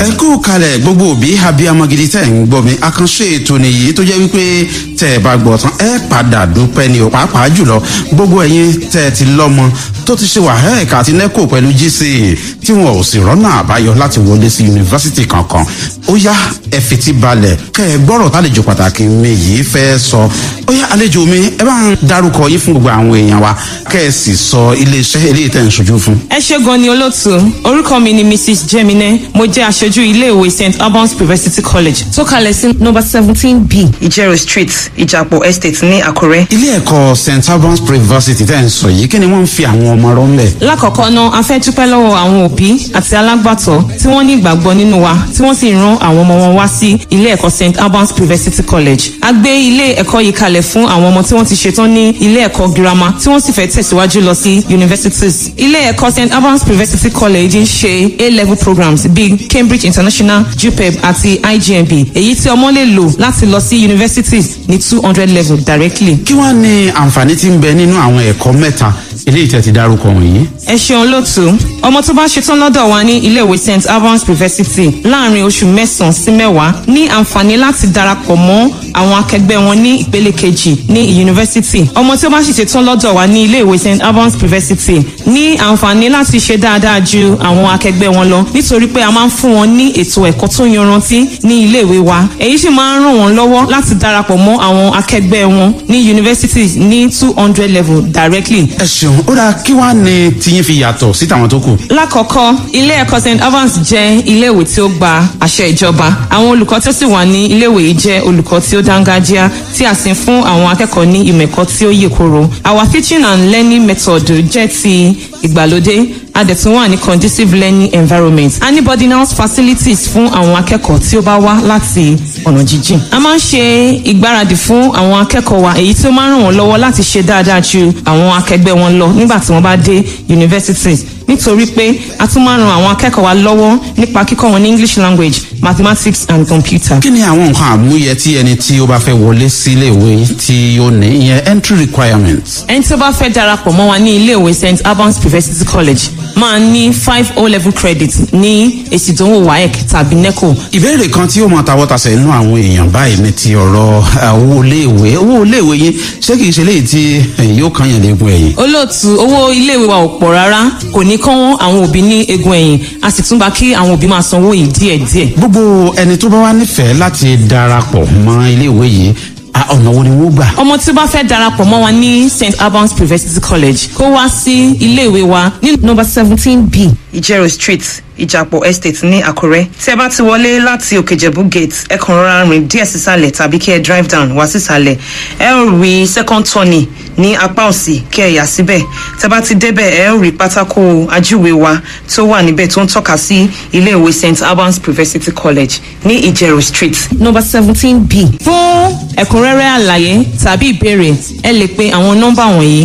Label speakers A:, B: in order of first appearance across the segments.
A: ẹ kú kalẹ̀ gbogbo òbí abiyamọ gidi tẹ̀ ń gbọ́ mi àkànṣe ètò nìyí tó jẹ́ wípé tẹ̀ ẹ bá gbọ́ tán ẹ padà dúpẹ́ ni ò pàápàá jùlọ gbogbo ẹ̀yin tẹ̀ ti lọ́mọ tó ti ṣe WAEC àti NECO pẹ̀lú GCE tí wọn ò sì rọ́nà àbáyọ láti wọlé sí yunifásitì kankan ó yá ẹ fetí balẹ̀ kẹ́ ẹ gbọ́rọ̀ tálejò pàtàkì mi yìí fẹ́ sọ ó yá àlejò mi ẹ bá ń dárúkọ yín fún gbogbo àwọn èèyàn wa kẹ́ ẹ sì sọ iléeṣẹ́ eléyìí tẹ̀ ń ṣojú fún.
B: ẹ ṣé gan ni olóòtú orúkọ mi ni Mrs. Jemine mo jẹ́ aṣojú iléèwé St. Albans University College tó kalẹ̀ sí number 17B Ìjẹ̀rò Street Ìjàpọ̀ Estate ní Àkúrẹ́.
A: ilé ẹ̀kọ́ St. Albans University tẹ̀ ń sọ yìí kí ni wọ́n ń fi àwọn ọmọ rọ́ ńlẹ̀.
B: lákọ̀ọ́kọ́ náà a fẹ́ dúpẹ́ lọ́wọ́ àwọn òbí àti alágbàtọ́ tí wọ́n ní ìgbàgbọ́ nínú wa tí wọ́n sì rán àwọn ọmọ wọn wá sí ilé ẹ̀kọ́ St. Albans University College. a gbé ilé ẹ̀kọ́ yìí kalẹ̀ fún àwọn ọmọ tí wọ́n ti ṣetán ní ilé ẹ̀kọ́ girama tí wọ́n sì fẹ́ tẹ̀síwájú lọ sí universities. ilé ẹ̀kọ́ St. Albans University College ń ṣe A-level programs bíi Cambridge International, JUPEB àti IJMB èyí tí ọmọ lè lò láti lọ sí universities ní 200 level directly.
A: kí wàá ní àǹfààní tí ń bẹ nínú àwọn ẹ̀kọ́ mẹ́ta eléyìí tẹ́ ti dárúkọ wọ̀nyí.
B: ẹ ṣeun lótú ọmọ tó bá ṣetán lọ́dọ̀ wa ní iléèwé St. Albans University láàrin oṣù 9 sí 10 ní àǹfààní láti darapọ̀ mọ́ àwọn akẹgbẹ́ wọn ní ìpele kejì ní yunifásitì. ọmọ tí ó bá sì ṣetán lọ́dọ̀ wa ní iléèwé St. Albans University ní àǹfààní láti ṣe dáadáa ju àwọn akẹgbẹ́ wọn lọ nítorí pé a máa ń fún wọn ní ètò ẹ̀kọ́ tó yanrantí ní iléèwé wa èyí sì máa ń ràn wọ́n lọ́wọ́ láti darapọ̀ mọ́ àwọn akẹgbẹ́ wọn ní universities ní 200 level directly.
A: ẹ ṣeun ó dáa kí wàá ní tiyín fi yàtọ̀ sí tàwọn tó kù.
B: lákọ̀ọ́kọ́ ilé ẹ̀kọ́ St. Albans jẹ́ iléèwé tí ó gba àṣẹ ìjọba àwọn olùkọ́ tó sì wà ní iléèwé yìí jẹ́ olùkọ́ tí ó dángájíá tí a sì ń fún àwọn akẹ́kọ̀ọ́ ní ìmọ̀ ẹ̀kọ́ tí ó yè koro. our teaching and learning method jẹ́ ti ìgbàlódé a dẹ̀ tún wà ní conducive learning environment. a ní boarding house facilities fún àwọn akẹ́kọ̀ọ́ tí ó bá wá láti ọ̀nà jíjìn. a máa ń ṣe ìgbáradì fún àwọn akẹ́kọ̀ọ́ wa èyí tí ó máa ń ràn wọ́n lọ́wọ́ láti ṣe dáadáa ju àwọn akẹgbẹ́ wọn lọ nígbà tí wọ́n bá dé universities nítorí pé a tún máa ń ran àwọn akẹ́kọ̀ọ́ wa lọ́wọ́ nípa kíkọ́ wọn ní English language, mathematics and computer.
A: kí ni àwọn nǹkan àmúyẹ tí ẹni tí ó bá fẹ́ wọlé sí iléèwé tí ó ní ìyẹn entry requirements.
B: ẹni tí ó bá fẹ́ darapọ̀ mọ́ wa ní iléèwé St. Albans University College máa ní 5 O-level credit ní èsì ìdánwò WAEC tàbí NECO.
A: ìbéèrè kan tí ó máa tawọ́ tasẹ̀ nínú àwọn èèyàn báyìí ní ti ọ̀rọ̀ owó iléèwé yín ṣé kìí ṣe léyìí tí yóò kàn yàn léegun ẹ̀yìn.
B: olóòtú owó iléèwé wa ò pọ̀ rárá kò ní kán àwọn òbí ní egun ẹ̀yìn a sì tún gba kí àwọn òbí máa sanwó yìí díẹ̀díẹ̀.
A: gbogbo ẹni tó bá wá nífẹ̀ẹ́ láti darapọ̀ mọ́ iléèwé yìí ọ̀nà wo ni wọ́n gbà.
B: ọmọ tí ó bá fẹ́ darapọ̀ mọ́ wa ní St. Albans University College kó wá sí iléèwé wa ní number 17B Ìjẹ̀rò Street Ìjàpọ̀ Estate ní Àkúrẹ́. tí ẹ bá ti wọlé láti Òkèjẹ̀bú gate ẹ kàn rọra rìn díẹ̀ sísàlẹ̀ tàbí kí ẹ drive down wá sísàlẹ̀ ẹ ó rí second turning ní apá òsì kí ẹ yà síbẹ̀ tẹ́ bá ti débẹ̀ ẹ ó rí pátákó ajúwe wa tó wà níbẹ̀ tó ń tọ́ka sí iléèwé St. Albans University College ní Ìjẹ̀rò Street number 17B. fún ẹ̀kúnrẹ́rẹ́ àlàyé tàbí ìbéèrè ẹ lè pe àwọn nọ́mbà wọ̀nyí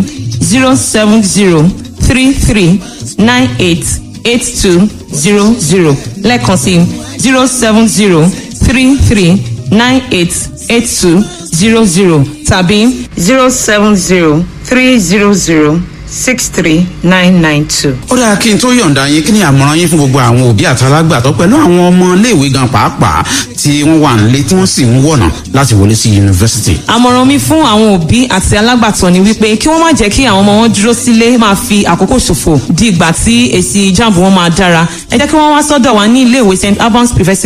B: 07033988200 lẹ́ẹ̀kan sí 07033988200 tàbí 07030063992.
A: ó dáa kí n tó yọ̀ǹda yín kí ni àmọ̀ràn yín fún gbogbo àwọn òbí àtàlágbàtọ́ pẹ̀lú àwọn ọmọ iléèwé gan pàápàá tí wọ́n wà nílé tí wọ́n sì ń wọ̀nà láti wọlé sí yunifásitì.
B: àmọ̀ràn mi fún àwọn òbí àti alágbàtọ́ ni wípé kí wọ́n má jẹ́ kí àwọn ọmọ wọn dúró sílé máa fi àkókò ṣòfò di ìgbà tí èsì JAMB wọn máa dára ẹ jẹ́ kí wọ́n wá sọ́dọ̀ wa ní iléèwé St. Albans University